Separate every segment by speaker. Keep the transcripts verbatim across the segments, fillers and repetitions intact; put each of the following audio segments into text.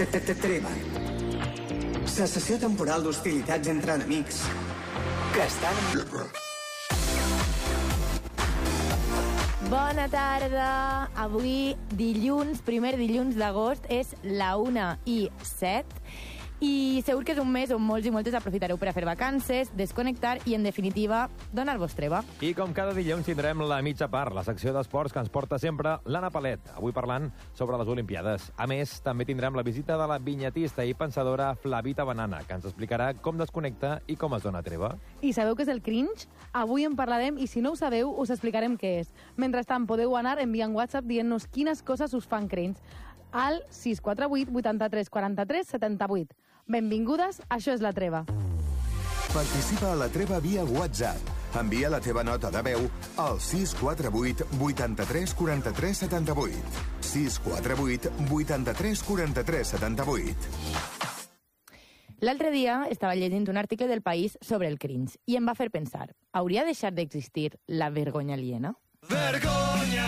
Speaker 1: Treva. Cessació temporal d'hostilitats entre enemics que estan en guerra.
Speaker 2: Bona tarda. Avui, dilluns, primer dilluns d'agost, és la una i set. I segur que és un mes on molts i moltes aprofitareu per a fer vacances, desconnectar i, en definitiva, donar-vos treva.
Speaker 3: I com cada dilluns tindrem la mitja part, la secció d'esports que ens porta sempre l'Anna Palet, avui parlant sobre les Olimpiades. A més, també tindrem la visita de la vinyetista i pensadora Flavita Banana, que ens explicarà com desconnecta i com es dona treva.
Speaker 4: I sabeu què és el cringe? Avui en parlarem i si no ho sabeu, us explicarem què és. Mentrestant, podeu anar enviant WhatsApp dient-nos quines coses us fan cringe al sis quatre vuit vuitanta-tres quaranta-tres setanta-vuit. Benvingudes, això és La Treva.
Speaker 5: Participa a La Treva via WhatsApp. Envia la teva nota de veu al sis quatre vuit vuitanta-tres quaranta-tres setanta-vuit. sis quatre vuit vuitanta-tres quaranta-tres setanta-vuit.
Speaker 2: L'altre dia estava llegint un article del País sobre el cringe i em va fer pensar, hauria deixat d'existir la vergonya aliena?
Speaker 6: Vergonya!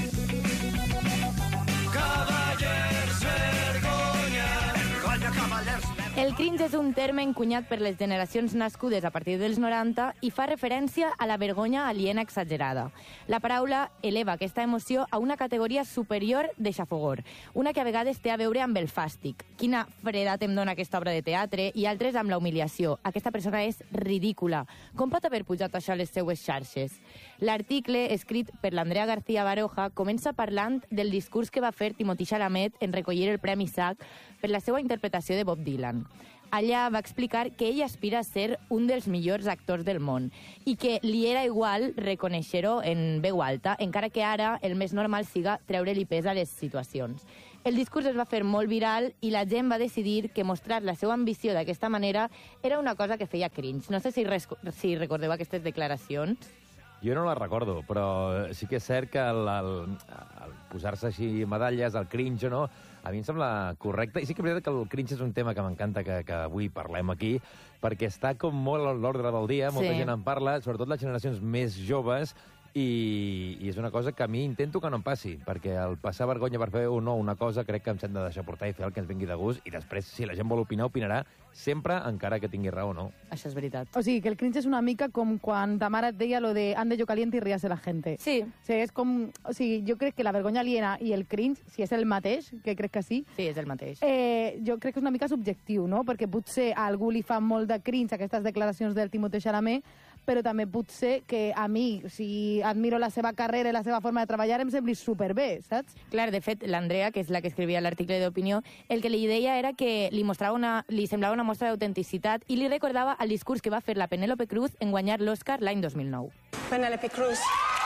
Speaker 6: Cavallers, vergonya! Vergonya, cavallers!
Speaker 2: El cringe és un terme encunyat per les generacions nascudes a partir dels noranta i fa referència a la vergonya aliena exagerada. La paraula eleva aquesta emoció a una categoria superior de xafogor, una que a vegades té a veure amb el fàstic. Quina fredat em dona aquesta obra de teatre, i altres amb la humiliació. Aquesta persona és ridícula. Com pot haver pujat això a les seues xarxes? L'article, escrit per l'Andrea García Baroja, comença parlant del discurs que va fer Timothy Chalamet en recollir el Premi S A C per la seva interpretació de Bob Dylan. Allà va explicar que ell aspira a ser un dels millors actors del món i que li era igual reconèixer-ho en veu alta, encara que ara el més normal siga treure-li pes a les situacions. El discurs es va fer molt viral i la gent va decidir que mostrar la seva ambició d'aquesta manera era una cosa que feia cringe. No sé si, res, si recordeu aquestes declaracions.
Speaker 3: Jo no la recordo, però sí que és cert que el, el, el posar-se així medalles, el cringe o no, a mi em sembla correcte. I sí que és veritat que el cringe és un tema que m'encanta que, que avui parlem aquí, perquè està com molt a l'ordre del dia, molta
Speaker 2: Sí.
Speaker 3: gent en parla, sobretot les generacions més joves, i, i és una cosa que a mi intento que no em passi, perquè el passar vergonya per fer o no una cosa crec que ens hem de deixar portar i fer el que ens vingui de gust, i després, si la gent vol opinar, opinarà sempre, encara que tingui raó o no.
Speaker 2: Això és veritat.
Speaker 4: O sigui, que el cringe és una mica com quan ta mare et deia lo de ande yo caliente y ríase la gente.
Speaker 2: Sí.
Speaker 4: O sigui, és com... O sigui, jo crec que la vergonya aliena i el cringe, si és el mateix, que crec que sí,
Speaker 2: Sí, és el mateix.
Speaker 4: eh, jo crec que és una mica subjectiu, no? Perquè potser a algú li fa molt de cringe aquestes declaracions del Timothée Chalamet, però també potser que a mi, si admiro la seva carrera i la seva forma de treballar, em sembli superbé, saps?
Speaker 2: Clar, de fet, l'Andrea, que és la que escrivia l'article d'opinió, el que li deia era que li, mostrava una, li semblava una mostra d'autenticitat i li recordava el discurs que va fer la Penélope Cruz en guanyar l'Oscar l'any dos mil nou.
Speaker 7: Penelope Cruz.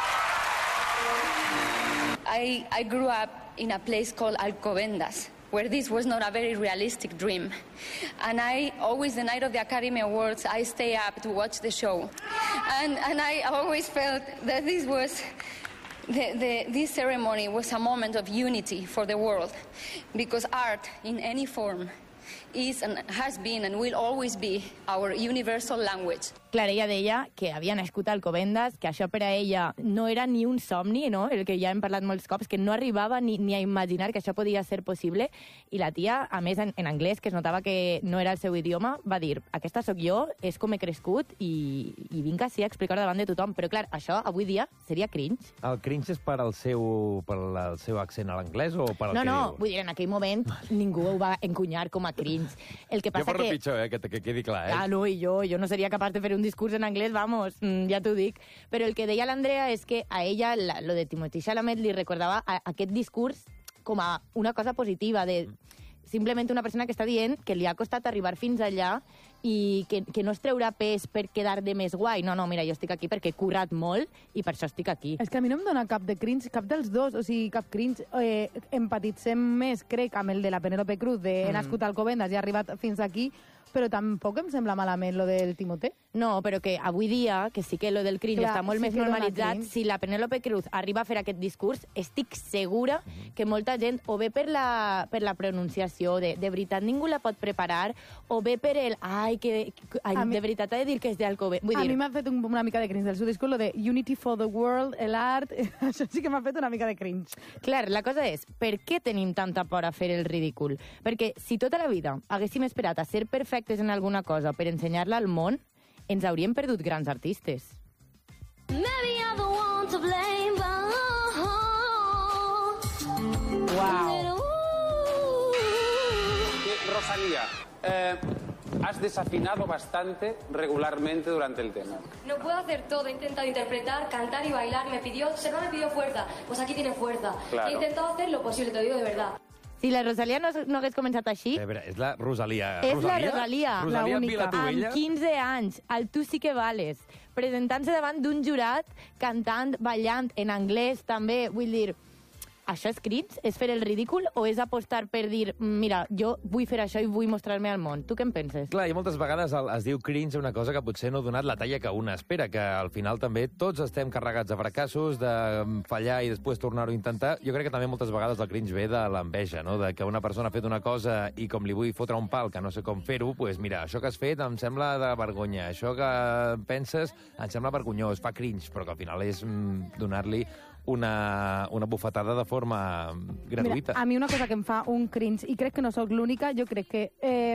Speaker 7: I, I grew up in a place called Alcobendas, where this was not a very realistic dream. And I, always the night of the Academy Awards, I stay up to watch the show. And, and I always felt that this was, the, the, this ceremony was a moment of unity for the world. Because art, in any form, is and has been and will always be our universal language.
Speaker 2: Clar, ella deia que havia nascut a Alcobendas, que això per a ella no era ni un somni, no? El que ja hem parlat molts cops, que no arribava ni, ni a imaginar que això podia ser possible, i la tia, a més en, en anglès, que es notava que no era el seu idioma, va dir, aquesta sóc jo, és com he crescut i, i vinc així a explicar davant de tothom. Però clar, això avui dia seria cringe.
Speaker 3: El cringe és per al seu, per el seu accent a l'anglès o per al
Speaker 2: No,
Speaker 3: que
Speaker 2: no,
Speaker 3: diu?
Speaker 2: vull dir, en aquell moment ningú ho va encunyar com a cringe. El que
Speaker 3: Jo
Speaker 2: passa
Speaker 3: per lo
Speaker 2: que...
Speaker 3: pitjor, eh, que, que quedi clar, eh?
Speaker 2: Ah, no, i jo, jo no seria capaç de fer un discurs en anglès, vamos, mm, ja t'ho dic. Però el que deia l'Andrea és que a ella, la, lo de Timothée Chalamet, li recordava a, aquest discurs com a una cosa positiva, de simplement una persona que està dient que li ha costat arribar fins allà i que, que no es treurà pes per quedar de més guai. No, no, mira, jo estic aquí perquè he currat molt i per això estic aquí.
Speaker 4: És que a mi no em dona cap de cringe, cap dels dos, o sigui, cap cringe. Eh, empatitzem més, crec, amb el de la Penélope Cruz, de he nascut a Alcobendas i he arribat fins aquí, però tampoc em sembla malament lo del Timothée.
Speaker 2: No, però que avui dia, que sí que lo del cringe
Speaker 4: Clar,
Speaker 2: està molt
Speaker 4: sí
Speaker 2: més
Speaker 4: que dona
Speaker 2: normalitzat,
Speaker 4: cringe.
Speaker 2: si la Penélope Cruz arriba a fer aquest discurs, estic segura que molta gent, o bé per la, per la pronunciació, de, de veritat ningú la pot preparar, o bé per el, ai, ai, que, ai
Speaker 4: A mi-
Speaker 2: de veritat he de dir que és d'Alcobendas. Vull
Speaker 4: A
Speaker 2: dir,
Speaker 4: mi m'ha fet un, una mica de cringe del seu discurs, lo de Unity for the World, l'art, això sí que m'ha fet una mica de cringe.
Speaker 2: clar, la cosa és, per què tenim tanta por a fer el ridícul? Perquè si tota la vida haguéssim esperat a ser perfectes en alguna cosa per ensenyar-la al món, ens hauríem perdut grans artistes.
Speaker 8: Maybe I'm the one to blame, but
Speaker 2: Wow.
Speaker 9: Rosalía, eh, has desafinado bastante regularmente durante el tema.
Speaker 10: No puedo hacer todo, he intentado interpretar, cantar y bailar. Me pidió, Selva me pidió fuerza, pues aquí tiene fuerza.
Speaker 9: Claro.
Speaker 10: He intentado hacer lo posible, te lo digo de verdad.
Speaker 2: Si la Rosalia no, no hagués començat així,
Speaker 3: A veure, és la Rosalia.
Speaker 2: és la Rosalia,
Speaker 3: Rosalia
Speaker 2: la única,
Speaker 3: Vilatovella?
Speaker 2: amb quinze anys, al Tu sí que vales, presentant-se davant d'un jurat, cantant, ballant, en anglès també, vull dir... Això és cringe? És fer el ridícul? O és apostar per dir, mira, jo vull fer això i vull mostrar-me al món? Tu què en penses?
Speaker 3: Clar, i moltes vegades el- es diu cringe una cosa que potser no ha donat la talla que una espera, que al final també tots estem carregats de fracassos, de fallar i després tornar-ho a intentar. Jo crec que també moltes vegades el cringe ve de l'enveja, no? De que una persona ha fet una cosa i com li vull fotre un pal que no sé com fer-ho, doncs mira, això que has fet em sembla de vergonya, això que penses em sembla vergonyós, fa cringe, però que al final és mm, donar-li una, una bufetada de forma gratuïta.
Speaker 4: Mira, a mi una cosa que em fa un cringe, i crec que no sóc l'única, jo crec que eh,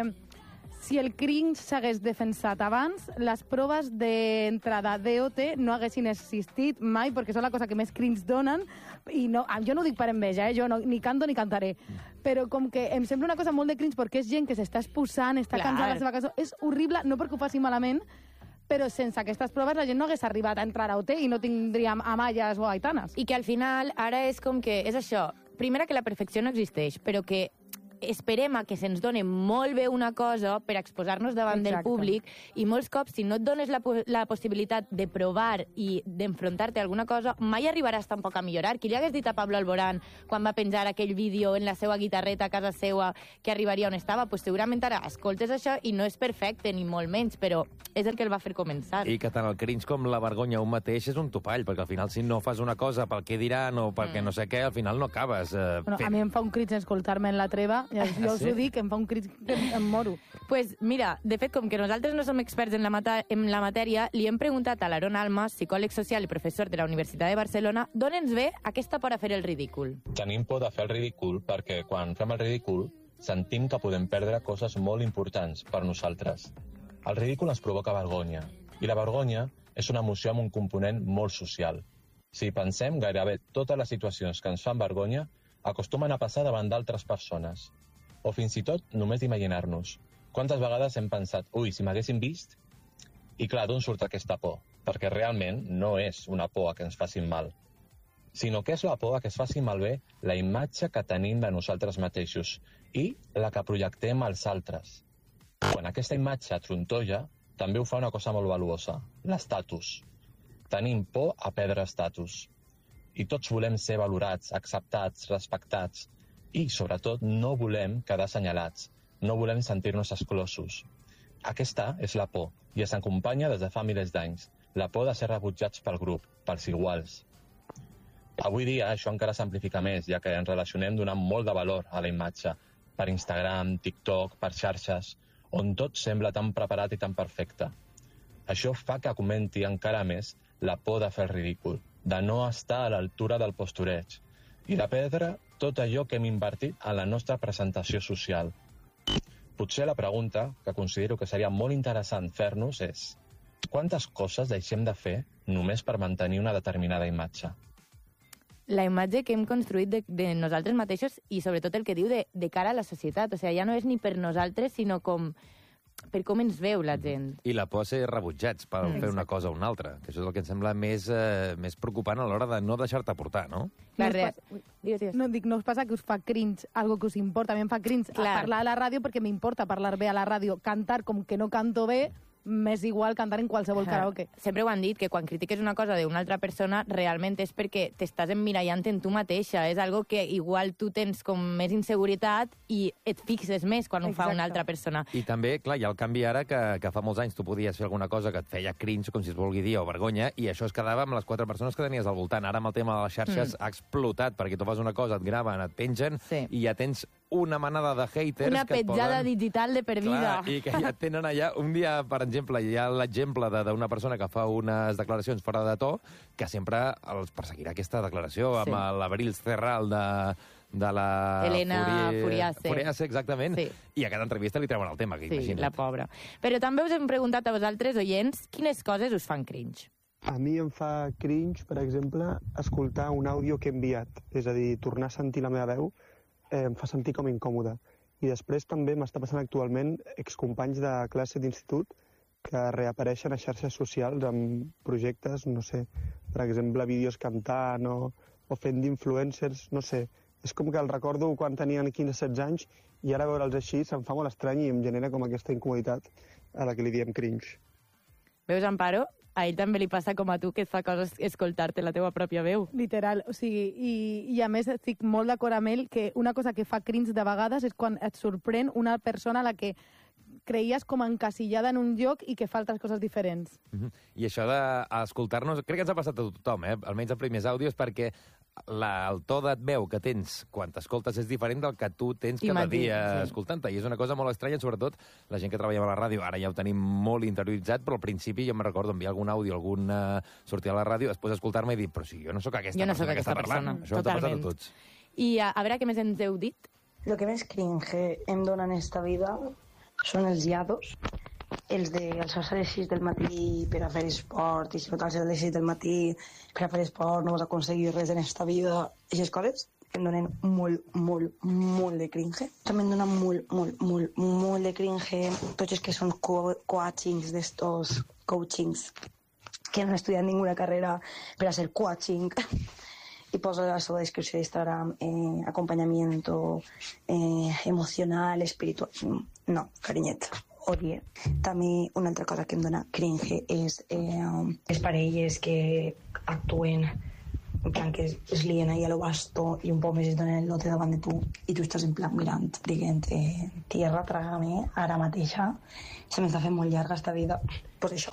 Speaker 4: si el cringe s'hagués defensat abans, les proves d'entrada d'E O T no haguessin existit mai, perquè són la cosa que més cringe donen, i no, jo no ho dic per enveja, eh? Jo no, ni canto ni cantaré, però com que em sembla una cosa molt de cringe perquè és gent que s'està exposant, està
Speaker 2: Clar.
Speaker 4: cansada de la seva cançó, és horrible, no perquè ho faci malament, però sense aquestes proves la gent no hagués arribat a entrar a O T i no tindríem Amayas o Aitanes.
Speaker 2: I que al final ara és com que, és això, primera que la perfecció no existeix, però que esperem a que se'ns doni molt bé una cosa per exposar-nos davant del
Speaker 4: Exacte.
Speaker 2: públic i molts cops, si no et dones la, po- la possibilitat de provar i d'enfrontar-te a alguna cosa, mai arribaràs tampoc a millorar. Qui li hagués dit a Pablo Alborán quan va penjar aquell vídeo en la seva guitarreta a casa seva que arribaria on estava? Pues segurament ara escoltes això i no és perfecte, ni molt menys, però és el que el va fer començar.
Speaker 3: I que tant el cringe com la vergonya un mateix és un topall, perquè al final si no fas una cosa pel què diran o perquè no sé què, al final no acabes eh,
Speaker 4: Bueno, a
Speaker 3: fent.
Speaker 4: mi em fa un crit escoltar-me en la treva, ja, jo us
Speaker 3: sí?
Speaker 4: ho dic, em fa un crit que em, em moro.
Speaker 2: Pues mira, de fet, com que nosaltres no som experts en la, mata en la matèria, li hem preguntat a l'Aaron Almas, psicòleg social i professor de la Universitat de Barcelona, d'on ens ve aquesta por a fer el ridícul.
Speaker 11: Tenim por de fer el ridícul perquè quan fem el ridícul sentim que podem perdre coses molt importants per nosaltres. El ridícul ens provoca vergonya, i la vergonya és una emoció amb un component molt social. Si pensem, gairebé totes les situacions que ens fan vergonya acostumen a passar davant d'altres persones. O fins i tot només d'imaginar-nos. Quantes vegades hem pensat, ui, si m'haguessin vist? I clar, d'on surt aquesta por? Perquè realment no és una por a que ens facin mal, sinó que és la por a que es faci malbé la imatge que tenim de nosaltres mateixos i la que projectem als altres. Quan aquesta imatge trontolla, també ho fa una cosa molt valuosa, l'estatus. Tenim por a perdre estatus. I tots volem ser valorats, acceptats, respectats. I, sobretot, no volem quedar assenyalats. No volem sentir-nos exclosos. Aquesta és la por, i es acompanya des de fa milers d'anys. La por de ser rebutjats pel grup, pels iguals. Avui dia això encara s'amplifica més, ja que ens relacionem donant molt de valor a la imatge, per Instagram, TikTok, per xarxes, on tot sembla tan preparat i tan perfecte. Això fa que augmenti encara més la por de fer el ridícul, de no estar a l'altura del postureig i de perdre tot allò que hem invertit en la nostra presentació social. Potser la pregunta que considero que seria molt interessant fer-nos és: quantes coses deixem de fer només per mantenir una determinada imatge?
Speaker 2: La imatge que hem construït de, de nosaltres mateixos i sobretot el que diu de, de cara a la societat. O sigui, ja no és ni per nosaltres, sinó com per com ens veu la gent.
Speaker 3: I la por a ser rebutjats per
Speaker 2: Mm.
Speaker 3: fer una cosa o una altra, que això és el que em sembla més, eh, més preocupant a l'hora de no deixar-te portar, no?
Speaker 2: La
Speaker 4: No us
Speaker 2: rea-
Speaker 4: passa-
Speaker 2: Digues, digues.
Speaker 4: No, dic, no us passa que us fa cringe algo que us importa? A mi em fa cringe
Speaker 2: Clar.
Speaker 4: parlar a la ràdio perquè m'importa parlar bé a la ràdio. Cantar com que no canto bé, m'és igual cantar en qualsevol karaoke.
Speaker 2: Sempre ho han dit, que quan critiques una cosa d'una altra persona, realment és perquè t'estàs emmirallant en tu mateixa. És algo que igual tu tens com més inseguretat i et fixes més quan ho fa
Speaker 4: Exacte.
Speaker 2: una altra persona.
Speaker 3: I també, clar, hi ha el canvi ara que, que fa molts anys tu podies fer alguna cosa que et feia cringe, com si es vulgui dir, o vergonya, i això es quedava amb les quatre persones que tenies al voltant. Ara amb el tema de les xarxes
Speaker 2: Mm.
Speaker 3: ha explotat, perquè tu fas una cosa, et graven, et pengen,
Speaker 2: Sí.
Speaker 3: i ja tens una manada de haters
Speaker 2: Una
Speaker 3: que et
Speaker 2: petjada
Speaker 3: poden...
Speaker 2: digital de per vida.
Speaker 3: Clar, i que ja tenen allà... Un dia, per exemple, hi ha l'exemple de- d'una persona que fa unes declaracions fora de to, que sempre els perseguirà aquesta declaració,
Speaker 2: Sí.
Speaker 3: amb l'Abril Cerral de, de la...
Speaker 2: Elena
Speaker 3: Furi-
Speaker 2: Furiase.
Speaker 3: Furiase, exactament.
Speaker 2: Sí.
Speaker 3: I a cada entrevista li treuen el tema, que
Speaker 2: Sí,
Speaker 3: imagina't.
Speaker 2: la pobra. Però també us hem preguntat a vosaltres, oients, quines coses us fan cringe?
Speaker 12: A mi em fa cringe, per exemple, escoltar un àudio que he enviat. És a dir, tornar a sentir la meva veu eh, em fa sentir com incòmode. I després també m'està passant actualment excompanys de classe d'institut que reapareixen a xarxes socials amb projectes, no sé, per exemple, vídeos cantant o, o fent d'influencers, no sé. És com que el recordo quan tenien quinze setze anys i ara veure'ls així se'm fa molt estrany i em genera com aquesta incomoditat a la que li diem cringe.
Speaker 2: Veus, Amparo? A ell també li passa com a tu, que et fa coses escoltar-te la teva pròpia veu.
Speaker 4: Literal, o sigui, i, i a més estic molt d'acord amb ell que una cosa que fa cringe de vegades és quan et sorprèn una persona a la que creies com encasillada en un lloc i que fa altres coses diferents.
Speaker 3: Mhm. I això d'escoltar-nos, crec que ens ha passat a tothom, eh? Almenys els primers àudios, perquè la, el to de veu que tens quan t'escoltes és diferent del que tu tens cada
Speaker 2: Imagina,
Speaker 3: dia
Speaker 2: sí.
Speaker 3: escoltant-te. I és una cosa molt estranya, sobretot la gent que treballa a la ràdio. Ara ja ho tenim molt interioritzat, però al principi jo me recordo enviar algun àudio, algun uh, sortir a la ràdio, després escoltar-me i dir, però si jo no sóc aquesta
Speaker 2: Jo no
Speaker 3: persona
Speaker 2: sóc
Speaker 3: que està
Speaker 2: aquesta
Speaker 3: parlant.
Speaker 2: persona,
Speaker 3: Això ens ha passat a
Speaker 2: totalment.
Speaker 3: tots.
Speaker 2: I a, a veure què més ens heu dit.
Speaker 13: Lo que més cringe em dona en esta vida són els iados, els de alçar-se a les sis del matí per a fer esport, i si no t'alces a les sis del matí per a fer esport no vas aconseguir res en esta vida. Aquestes coses em donen molt, molt, molt de cringe. També em dona molt, molt, molt, molt de cringe tots els que són co coachings d'estos coachings que no han estudiat ninguna carrera per a ser coaching y poso a su descripción de Instagram eh, acompañamiento eh, emocional, espiritual. No, cariñet, odie. També una altra cosa que em dona cringe és eh, les parelles que actuen en plan que es, es lien ahí a lo basto i un poc més es donen el lote davant de tu i tu estàs en plan mirant, dient eh, tierra, trágame, ara mateixa se m'està fent molt llarga esta vida, pues això.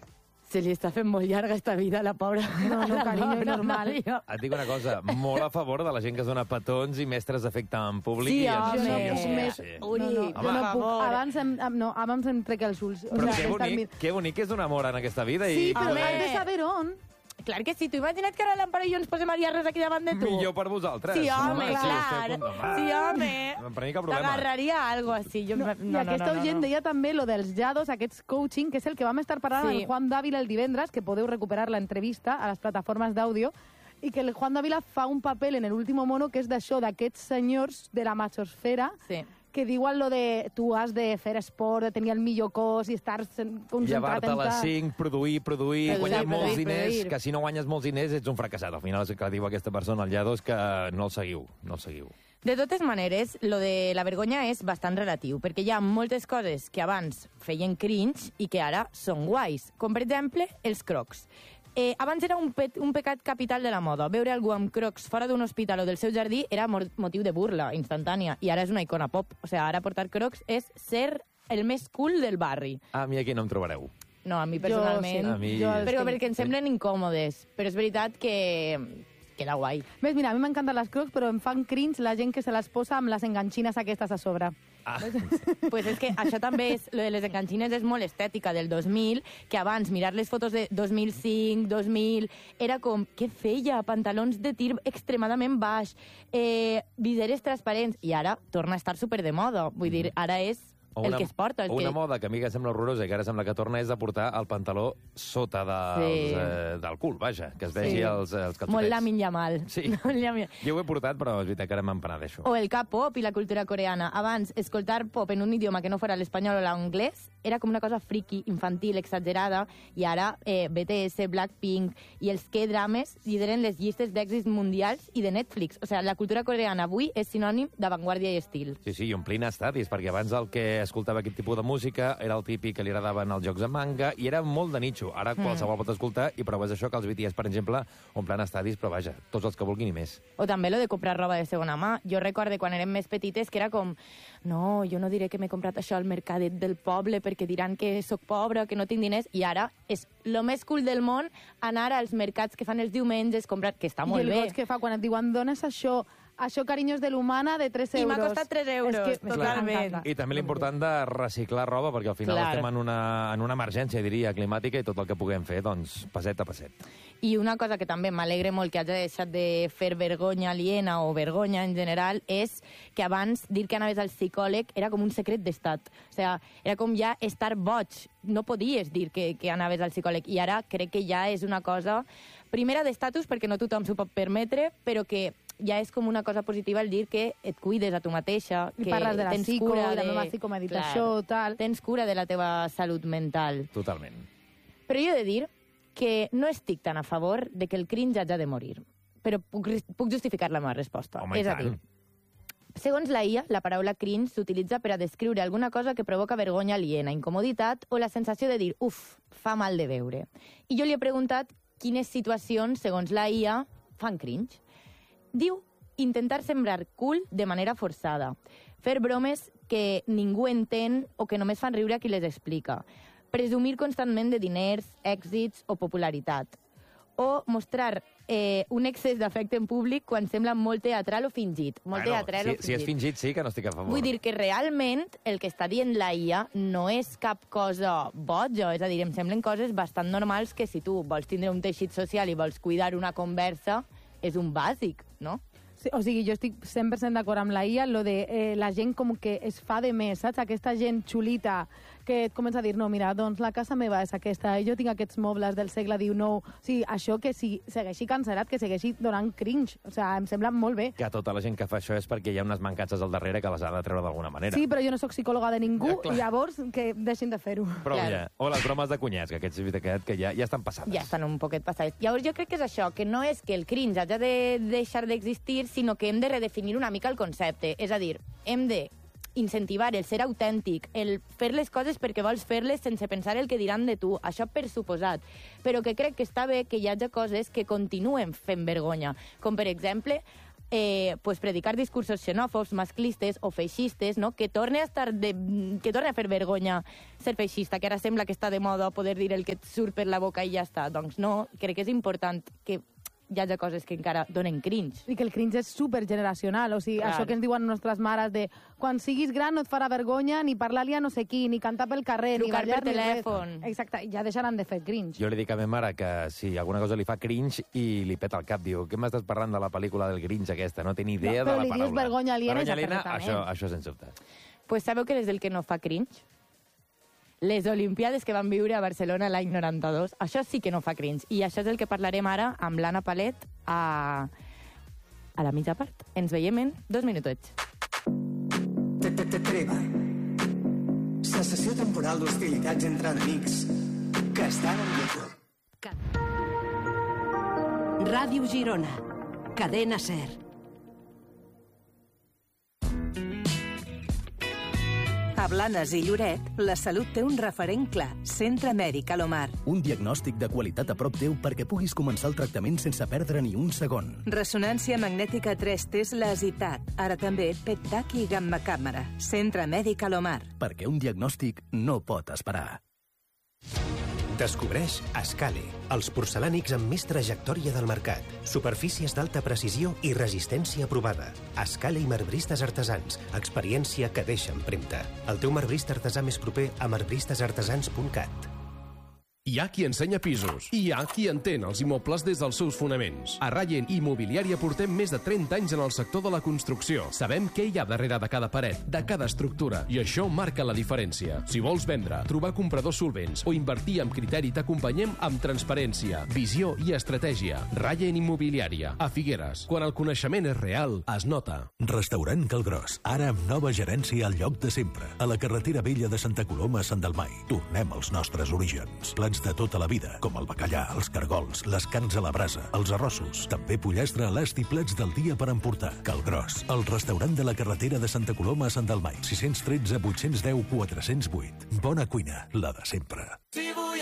Speaker 2: Se li està fent molt llarga esta vida, la pobra.
Speaker 4: No, no, carinyo,
Speaker 2: la pobra
Speaker 4: normal.
Speaker 2: noia.
Speaker 3: Et dic una cosa, molt a favor de la gent que es dona petons i mestres d'efecte en públic.
Speaker 2: Sí,
Speaker 3: i en-
Speaker 2: home.
Speaker 4: Jo no
Speaker 3: sí,
Speaker 4: puc
Speaker 3: sí,
Speaker 4: més.
Speaker 3: sí.
Speaker 2: Ui,
Speaker 4: no, no,
Speaker 3: Home.
Speaker 4: jo no
Speaker 2: per
Speaker 4: puc.
Speaker 2: favor.
Speaker 4: Abans em, em, no, abans em trec els ulls. O
Speaker 3: Però
Speaker 4: sea,
Speaker 3: que
Speaker 4: estar
Speaker 3: bonic,
Speaker 4: mir-
Speaker 3: que bonic és donar amor en aquesta vida.
Speaker 4: Sí,
Speaker 3: i
Speaker 4: però
Speaker 2: Home.
Speaker 4: has de saber on.
Speaker 2: Clar que sí, tu imagina't que ara l'Amparo i jo ens posem a liar-nos aquí davant de tu.
Speaker 3: Millor per vosaltres.
Speaker 2: Sí, home,
Speaker 3: sí,
Speaker 2: clar.
Speaker 3: estic a punt de-
Speaker 2: Sí, home.
Speaker 3: Per mi cap problema.
Speaker 2: T'agarraria algo així. Jo, no,
Speaker 4: I
Speaker 2: no,
Speaker 4: aquesta
Speaker 2: no, no,
Speaker 4: gent
Speaker 2: no.
Speaker 4: deia també lo dels jados, aquests coaching, que és el que vam estar parlant
Speaker 2: Sí.
Speaker 4: amb el Juan Dávila el divendres, que podeu recuperar l'entrevista a les plataformes d'àudio, i que el Juan Dávila fa un paper en l'último mono que és d'això, d'aquests senyors de la machosfera,
Speaker 2: Sí.
Speaker 4: que diuen lo de tu has de fer esport, de tenir el millor cos i estar sen- concentrat
Speaker 3: Llevar-te a
Speaker 4: en
Speaker 3: les
Speaker 4: ta...
Speaker 3: cinc, produir, produir,
Speaker 2: Produir,
Speaker 3: guanyar molts
Speaker 2: produir,
Speaker 3: diners,
Speaker 2: produir.
Speaker 3: que si no guanyes molts diners ets un fracassat. Al final és el que diu aquesta persona al Llados, que no el seguiu, no el seguiu.
Speaker 2: De totes maneres, lo de la vergonya és bastant relatiu, perquè hi ha moltes coses que abans feien cringe i que ara són guais, com per exemple els crocs. Eh, abans era un, pe un pecat capital de la moda. Veure algú amb crocs fora d'un hospital o del seu jardí era motiu de burla instantània, i ara és una icona pop. O sigui, ara portar crocs és ser el més cool del barri.
Speaker 3: A mi aquí no em trobareu.
Speaker 2: No, a mi personalment.
Speaker 3: sí. A mi-
Speaker 4: Jo els
Speaker 2: Però
Speaker 4: tinc.
Speaker 2: perquè em semblen incòmodes. Però és veritat que queda guai.
Speaker 4: Ves, mira, a mi m'encanten les crocs, però em fan cringe la gent que se les posa amb les enganxines aquestes a sobre.
Speaker 3: Ah.
Speaker 2: Pues és que això també és, lo de les enganxines és molt estètica del dos mil, que abans mirar les fotos de dos mil cinc, dos mil, era com, què feia? Pantalons de tir extremadament baix, eh, viseres transparents, i ara torna a estar super de moda. Vull dir, ara és
Speaker 3: O
Speaker 2: el que es porta. El
Speaker 3: o una
Speaker 2: que...
Speaker 3: moda que a mi que sembla horrorosa i que ara sembla que torna és de portar el pantaló sota dels,
Speaker 2: Sí.
Speaker 3: eh, del cul, vaja, que es vegi
Speaker 2: Sí.
Speaker 3: els, els calçotets.
Speaker 2: Molt Lamin Yamal.
Speaker 3: Sí.
Speaker 2: Molt Lamin-
Speaker 3: Jo ho he portat, però és veritat que ara me'n penedeixo.
Speaker 2: O el K-pop i la cultura coreana. Abans, escoltar pop en un idioma que no fora l'espanyol o l'anglès era com una cosa friki, infantil, exagerada, i ara eh, B T S, Blackpink i els K-drames lideren les llistes d'èxits mundials i de Netflix. O sigui, la cultura coreana avui és sinònim d'avantguàrdia i estil.
Speaker 3: Sí, sí, i omplint estadis, perquè abans el que escoltava aquest tipus de música era el típic que li agradaven els jocs de manga i era molt de nicho. Ara
Speaker 2: Mm.
Speaker 3: qualsevol pot escoltar i prova és això que els B T S, per exemple, omplen estadis, però vaja, tots els que vulguin i més.
Speaker 2: O també lo de comprar roba de segona mà. Jo recorde quan érem més petites que era com no, jo no diré que m'he comprat això al mercadet del poble perquè diran que sóc pobra, que no tinc diners, i ara és lo més cool del món anar als mercats que fan els diumenges, comprar, que està
Speaker 4: I
Speaker 2: molt
Speaker 4: el
Speaker 2: bé.
Speaker 4: goig que fa quan et diuen dones això això, carinyos de l'humana, de tres euros.
Speaker 2: I m'ha costat tres euros,
Speaker 4: És que,
Speaker 2: totalment.
Speaker 3: I també l'important de reciclar roba, perquè al final
Speaker 2: Clar.
Speaker 3: estem en una, en una emergència, diria, climàtica, i tot el que puguem fer, doncs, passet a passet.
Speaker 2: I una cosa que també m'alegre molt que hagi deixat de fer vergonya aliena o vergonya en general és que abans dir que anaves al psicòleg era com un secret d'estat. O sigui, era com ja estar boig. No podies dir que, que anaves al psicòleg. I ara crec que ja és una cosa, primera d'estatus, perquè no tothom s'ho pot permetre, però que ja és com una cosa positiva el dir que et cuides a tu mateixa,
Speaker 4: I
Speaker 2: que
Speaker 4: parles de la
Speaker 2: tens
Speaker 4: psico,
Speaker 2: cura
Speaker 4: i la
Speaker 2: de...
Speaker 4: meva psicomeditació, tal.
Speaker 2: Tens cura de la teva salut mental.
Speaker 3: Totalment.
Speaker 2: Però jo he de dir que no estic tan a favor de que el cringe hagi de morir. Però puc, puc justificar la meva resposta.
Speaker 3: Home,
Speaker 2: és a dir, segons la I A, la paraula cringe s'utilitza per a descriure alguna cosa que provoca vergonya aliena, incomoditat o la sensació de dir, uf, fa mal de veure. I jo li he preguntat quines situacions, segons la I A, fan cringe. Diu intentar sembrar cool de manera forçada, fer bromes que ningú entén o que només fan riure a qui les explica, presumir constantment de diners, èxits o popularitat, o mostrar eh, un excés d'afecte en públic quan sembla molt teatral o fingit. Molt
Speaker 3: bueno,
Speaker 2: teatral
Speaker 3: si,
Speaker 2: o fingit.
Speaker 3: si és fingit, sí que no estic a favor.
Speaker 2: Vull dir que realment el que està dient la I A no és cap cosa boja, és a dir, em semblen coses bastant normals que si tu vols tindre un teixit social i vols cuidar una conversa, és un bàsic, no?
Speaker 4: Sí, o sigui, jo estic cent per cent d'acord amb la I A, lo de eh, la gent com que es fa de més, saps? Aquesta gent xulita que et comença a dir, no, mira, doncs la casa meva és aquesta, jo tinc aquests mobles del segle dinou. O sigui, això que si segueixi cancel·lat, que segueixi donant cringe. O sigui, em sembla molt bé.
Speaker 3: Que tota la gent que fa això és perquè hi ha unes mancances al darrere que les ha de treure d'alguna manera.
Speaker 4: Sí, però jo no sóc psicòloga de ningú,
Speaker 3: Ja, clar.
Speaker 4: i llavors que deixin de fer-ho.
Speaker 3: Però ja, o les bromes de cunyats, que aquests aquest, que ja, ja estan passades.
Speaker 2: Ja estan un poquet passats. Llavors jo crec que és això, que no és que el cringe hagi de deixar d'existir, sinó que hem de redefinir una mica el concepte. És a dir, hem de incentivar el ser autèntic, el fer les coses perquè vols fer-les sense pensar el que diran de tu, això per suposat. Però que crec que està bé que hi hagi coses que continuen fent vergonya, com per exemple eh, pues predicar discursos xenòfobs, masclistes o feixistes, no? que torne a estar de, que torne a fer vergonya ser feixista, que ara sembla que està de moda poder dir el que et surt per la boca i ja està. Doncs no, crec que és important que hi ha coses que encara donen cringe.
Speaker 4: I que el cringe és supergeneracional, o sigui,
Speaker 2: Clar.
Speaker 4: això que ens diuen nostres mares de quan siguis gran no et farà vergonya ni parlar-li a no sé qui, ni cantar pel carrer,
Speaker 2: Trucar
Speaker 4: ni ballar,
Speaker 2: per
Speaker 4: ni res.
Speaker 2: telèfon.
Speaker 4: Exacte, ja deixaran de fer cringe.
Speaker 3: Jo li dic a meva mare que si alguna cosa li fa cringe i li peta el cap, diu, què m'estàs parlant de la pel·lícula del Grinch aquesta? No té ni idea
Speaker 4: No, però
Speaker 3: de la
Speaker 4: li dius
Speaker 3: paraula.
Speaker 4: vergonya aliena i ja
Speaker 3: aliena,
Speaker 4: perfectament.
Speaker 3: això, això sense dubte.
Speaker 2: Pues sabeu que és el que no fa cringe? Les Olimpiades que van viure a Barcelona l'any noranta-dos. Això sí que no fa cringe. I això és el que parlarem ara amb l'Anna Palet a, a la mitja part. Ens veiem en dos minutets.
Speaker 1: Treva. Cessació temporal d'hostilitats entre enemics que estan en lloc.
Speaker 14: Ràdio Girona. Cadena SER. A Blanes i Lloret, la salut té un referent clar. Centre Mèdic Alomar.
Speaker 15: Un diagnòstic de qualitat a prop teu perquè puguis començar el tractament sense perdre ni un segon.
Speaker 14: Ressonància magnètica tres T és l'Asitat. Ara també P E T TAC i gamma càmera. Centre Mèdic Alomar.
Speaker 15: Perquè un diagnòstic no pot esperar.
Speaker 16: Descobreix Ascale, els porcelànics amb més trajectòria del mercat. Superfícies d'alta precisió i resistència provada. Ascale i marbristes artesans. Experiència que deixa empremta. El teu marbrista artesà més proper a marbristes artesans punt cat.
Speaker 17: Hi ha qui ensenya pisos i hi ha qui entén els immobles des dels seus fonaments. A Rayen Immobiliària portem més de trenta anys en el sector de la construcció. Sabem què hi ha darrere de cada paret, de cada estructura, i això marca la diferència. Si vols vendre, trobar compradors solvents o invertir amb criteri, t'acompanyem amb transparència, visió i estratègia. Rayen Immobiliària, a Figueres. Quan el coneixement és real, es nota.
Speaker 18: Restaurant Calgròs, ara amb nova gerència al lloc de sempre. A la carretera vella de Santa Coloma a Sant Dalmai. Tornem als nostres orígens. Plans de tota la vida, com el bacallà, els cargols, les carns a la brasa, els arrossos. També pollastre a l'ast i plats del dia per emportar. Calgròs, el restaurant de la carretera de Santa Coloma a Sant Dalmai. sis cents tretze vuit cents deu quatre cents vuit. Bona cuina, la de sempre.